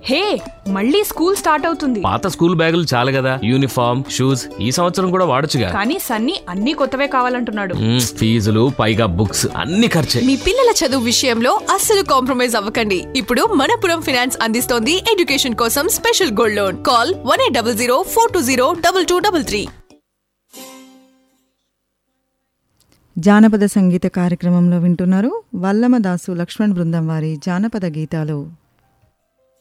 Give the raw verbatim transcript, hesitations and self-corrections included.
హే, మళ్ళీ school start అవుతుంది. పాత స్కూల్ బ్యాగులు చాలు కదా, యూనిఫామ్ షూస్ ఈ సంవత్సరం కూడా వాడొచ్చుగా. కానీ సన్నీ అన్ని కొత్తవే కావాలంటున్నాడు. మ్మ్, ఫీజులు పైగా బుక్స్ అన్ని ఖర్చే. మీ పిల్లల చదువు విషయంలో అస్సలు కాంప్రమైజ్ అవ్వకండి. ఇప్పుడు మనపురం ఫైనాన్స్ అందిస్తోంది ఎడ్యుకేషన్ కోసం special gold loan. Call one eight double zero four two zero double two double three. జానపద సంగీత కార్యక్రమంలో వింటున్నారు వల్లమదాసు లక్ష్మణ్ బృందం వారి జానపద గీతాలు.